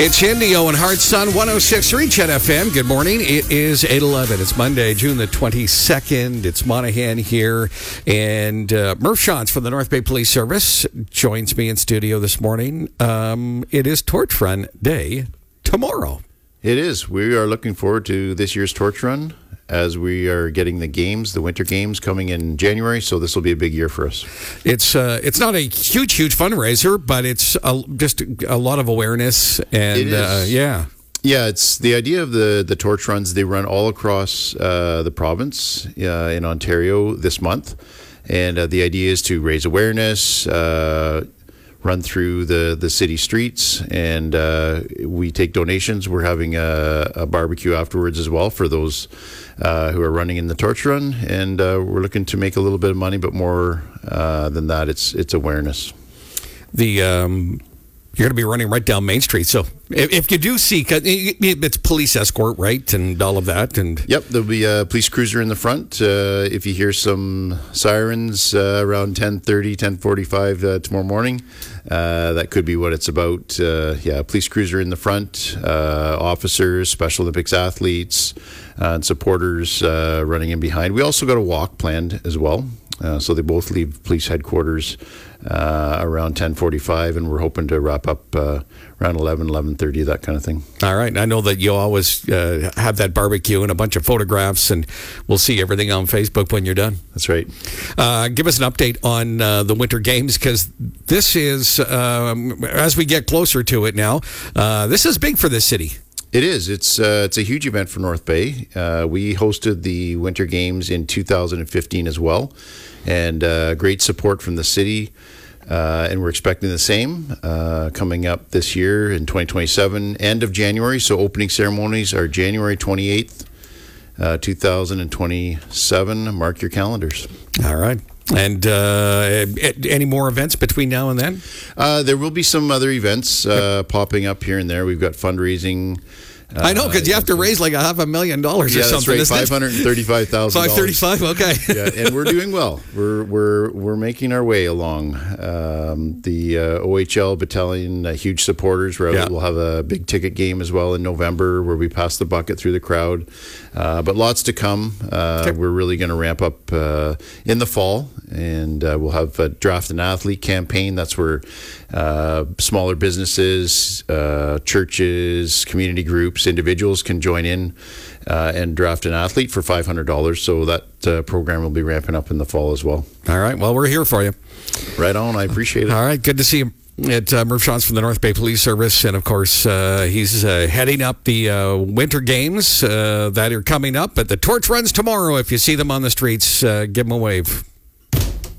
It's Indio and Hart Sun 106.3 Chet FM. Good morning. It is 8:11. It's Monday, June the 22nd. It's Monahan here. And Murph Shantz from the North Bay Police Service joins me in studio this morning. It is Torch Run Day tomorrow. It is. We are looking forward to this year's Torch Run as we are getting the games, the winter games coming in January. So this will be a big year for us. It's not a huge fundraiser, but it's just a lot of awareness. And it is. Yeah, it's the idea of the Torch Runs. They run all across the province in Ontario this month. And the idea is to raise awareness, run through the city streets, and we take donations. We're having a barbecue afterwards as well for those who are running in the Torch Run, and we're looking to make a little bit of money, but more than that, it's awareness. You're going to be running right down Main Street, so if you do see, it's police escort, right, and all of that, and yep, there'll be a police cruiser in the front. If you hear some sirens around 10:30, 10:45 tomorrow morning, that could be what it's about. Police cruiser in the front, officers, Special Olympics athletes, and supporters running in behind. We also got a walk planned as well. So they both leave police headquarters around 10:45, and we're hoping to wrap up around 11:30, that kind of thing. All right. I know that you always have that barbecue and a bunch of photographs, and we'll see everything on Facebook when you're done. That's right. Give us an update on the Winter Games, because this is, as we get closer to it now, this is big for this city. It is. It's a huge event for North Bay. We hosted the Winter Games in 2015 as well, and great support from the city. And we're expecting the same coming up this year in 2027, end of January. So opening ceremonies are January 28th, 2027. Mark your calendars. All right. And any more events between now and then? There will be some other events popping up here and there. We've got fundraising. I know, because you have to raise like $500,000 or something. That's right, $535,000. $535, okay. Yeah, and we're doing well. We're making our way along. The OHL battalion, huge supporters. We'll have a big ticket game as well in November where we pass the bucket through the crowd. But lots to come. We're really going to ramp up in the fall, and we'll have a draft an athlete campaign. That's where smaller businesses, churches, community groups, individuals can join in and draft an athlete for $500. So that program will be ramping up in the fall as well. All right. Well, we're here for you. Right on. I appreciate it. All right. Good to see you. It's Murph Shantz from the North Bay Police Service, and of course he's heading up the Winter Games that are coming up. But the Torch Runs tomorrow. If you see them on the streets, give them a wave.